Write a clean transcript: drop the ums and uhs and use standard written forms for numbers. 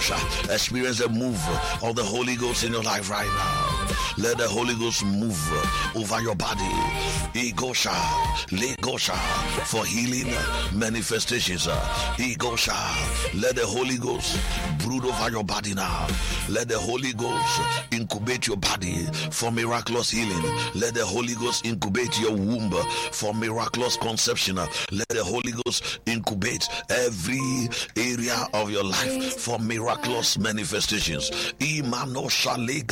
Experience the move of the Holy Ghost in your life right now. Let the Holy Ghost move over your body. For healing manifestations. Let the Holy Ghost brood over your body now. Let the Holy Ghost incubate your body for miraculous healing. Let the Holy Ghost incubate your womb for miraculous conception. Let the Holy Ghost incubate every area of your life for miraculous manifestations. Imano shalega